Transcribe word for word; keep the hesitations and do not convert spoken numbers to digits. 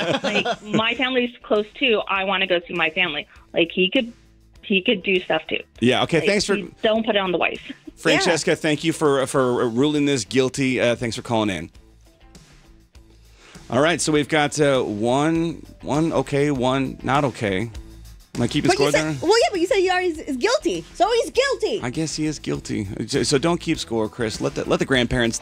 Like, my family's close too. I want to go see my family. Like, he could, he could do stuff too. Yeah. Okay. Like, Thanks for you don't put it on the wife. Francesca. Yeah. Thank you for for ruling this guilty. Uh, thanks for calling in. All right. So we've got uh, one, one okay, one not okay. Am I keeping But score you said, there? well, yeah, but you said he already is, is guilty, so he's guilty. I guess he is guilty. So don't keep score, Chris. Let the let the grandparents